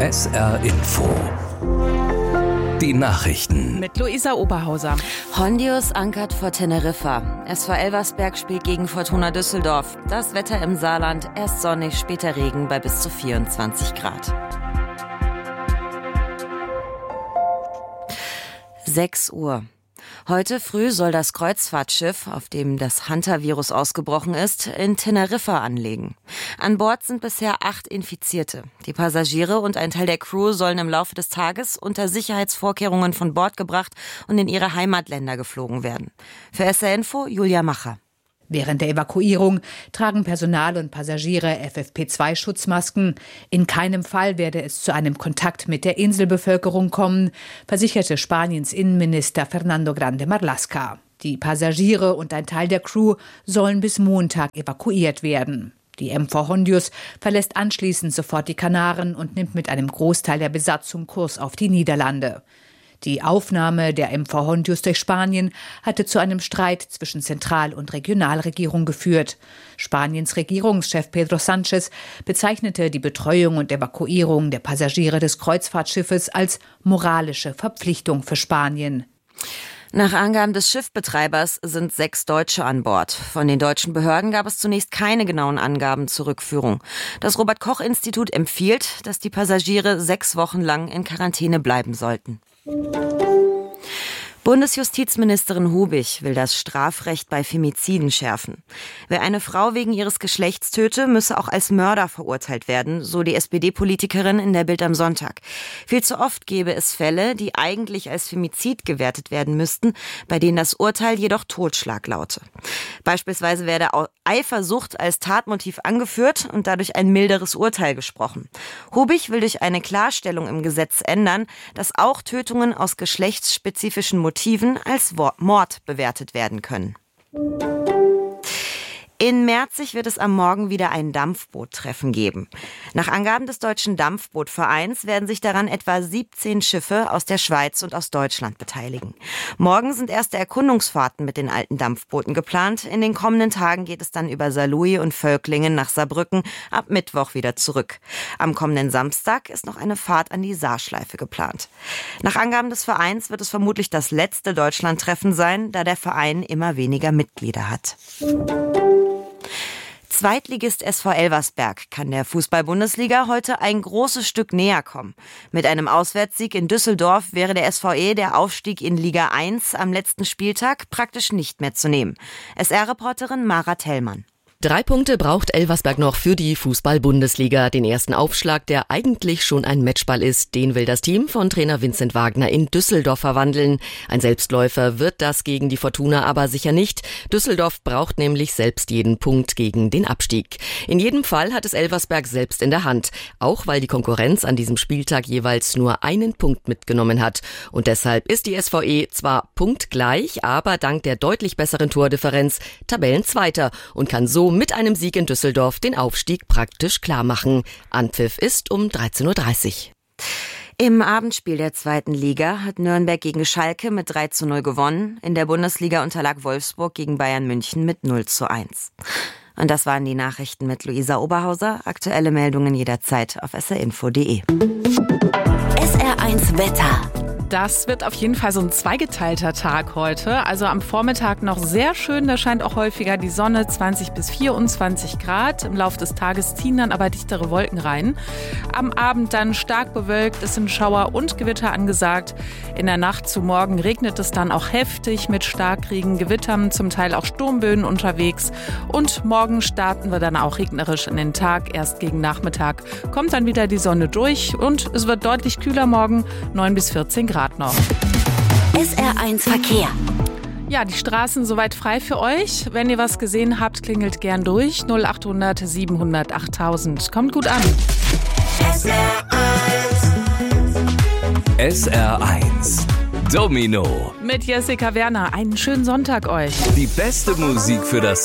SR Info. Die Nachrichten. Mit Luisa Oberhauser. Hondius ankert vor Teneriffa. SV Elversberg spielt gegen Fortuna Düsseldorf. Das Wetter im Saarland, erst sonnig, später Regen bei bis zu 24 Grad. 6 Uhr. Heute früh soll das Kreuzfahrtschiff, auf dem das Hantavirus ausgebrochen ist, in Teneriffa anlegen. An Bord sind bisher 8 Infizierte. Die Passagiere und ein Teil der Crew sollen im Laufe des Tages unter Sicherheitsvorkehrungen von Bord gebracht und in ihre Heimatländer geflogen werden. Für SR Info Julia Macher. Während der Evakuierung tragen Personal und Passagiere FFP2-Schutzmasken. In keinem Fall werde es zu einem Kontakt mit der Inselbevölkerung kommen, versicherte Spaniens Innenminister Fernando Grande Marlaska. Die Passagiere und ein Teil der Crew sollen bis Montag evakuiert werden. Die MV Hondius verlässt anschließend sofort die Kanaren und nimmt mit einem Großteil der Besatzung Kurs auf die Niederlande. Die Aufnahme der MV Hondius durch Spanien hatte zu einem Streit zwischen Zentral- und Regionalregierung geführt. Spaniens Regierungschef Pedro Sánchez bezeichnete die Betreuung und Evakuierung der Passagiere des Kreuzfahrtschiffes als moralische Verpflichtung für Spanien. Nach Angaben des Schiffbetreibers sind 6 Deutsche an Bord. Von den deutschen Behörden gab es zunächst keine genauen Angaben zur Rückführung. Das Robert-Koch-Institut empfiehlt, dass die Passagiere 6 Wochen lang in Quarantäne bleiben sollten. Bundesjustizministerin Hubig will das Strafrecht bei Femiziden schärfen. Wer eine Frau wegen ihres Geschlechts töte, müsse auch als Mörder verurteilt werden, so die SPD-Politikerin in der Bild am Sonntag. Viel zu oft gäbe es Fälle, die eigentlich als Femizid gewertet werden müssten, bei denen das Urteil jedoch Totschlag laute. Beispielsweise werde Eifersucht als Tatmotiv angeführt und dadurch ein milderes Urteil gesprochen. Hubig will durch eine Klarstellung im Gesetz ändern, dass auch Tötungen aus geschlechtsspezifischen Motiven als Mord bewertet werden können. In Merzig wird es am Morgen wieder ein Dampfboottreffen geben. Nach Angaben des Deutschen Dampfbootvereins werden sich daran etwa 17 Schiffe aus der Schweiz und aus Deutschland beteiligen. Morgen sind erste Erkundungsfahrten mit den alten Dampfbooten geplant. In den kommenden Tagen geht es dann über Saarlouis und Völklingen nach Saarbrücken, ab Mittwoch wieder zurück. Am kommenden Samstag ist noch eine Fahrt an die Saarschleife geplant. Nach Angaben des Vereins wird es vermutlich das letzte Deutschlandtreffen sein, da der Verein immer weniger Mitglieder hat. Zweitligist SV Elversberg kann der Fußball-Bundesliga heute ein großes Stück näher kommen. Mit einem Auswärtssieg in Düsseldorf wäre der SVE der Aufstieg in Liga 1 am letzten Spieltag praktisch nicht mehr zu nehmen. SR-Reporterin Mara Tellmann. 3 Punkte braucht Elversberg noch für die Fußball-Bundesliga. Den ersten Aufschlag, der eigentlich schon ein Matchball ist, den will das Team von Trainer Vincent Wagner in Düsseldorf verwandeln. Ein Selbstläufer wird das gegen die Fortuna aber sicher nicht. Düsseldorf braucht nämlich selbst jeden Punkt gegen den Abstieg. In jedem Fall hat es Elversberg selbst in der Hand, auch weil die Konkurrenz an diesem Spieltag jeweils nur einen Punkt mitgenommen hat. Und deshalb ist die SVE zwar punktgleich, aber dank der deutlich besseren Tordifferenz Tabellenzweiter und kann so mit einem Sieg in Düsseldorf den Aufstieg praktisch klar machen. Anpfiff ist um 13:30 Uhr. Im Abendspiel der 2. Liga hat Nürnberg gegen Schalke mit 3:0 gewonnen. In der Bundesliga unterlag Wolfsburg gegen Bayern München mit 0:1. Und das waren die Nachrichten mit Luisa Oberhauser. Aktuelle Meldungen jederzeit auf srinfo.de. SR1 Wetter. Das wird auf jeden Fall so ein zweigeteilter Tag heute. Also am Vormittag noch sehr schön, da scheint auch häufiger die Sonne, 20 bis 24 Grad. Im Laufe des Tages ziehen dann aber dichtere Wolken rein. Am Abend dann stark bewölkt, es sind Schauer und Gewitter angesagt. In der Nacht zu morgen regnet es dann auch heftig mit Starkregen, Gewittern, zum Teil auch Sturmböen unterwegs. Und morgen starten wir dann auch regnerisch in den Tag. Erst gegen Nachmittag kommt dann wieder die Sonne durch und es wird deutlich kühler morgen, 9 bis 14 Grad noch. SR1 Verkehr. Ja, die Straßen soweit frei für euch. Wenn ihr was gesehen habt, klingelt gern durch. 0800 700 8000. Kommt gut an. SR1 Domino. Mit Jessica Werner. Einen schönen Sonntag euch. Die beste Musik für das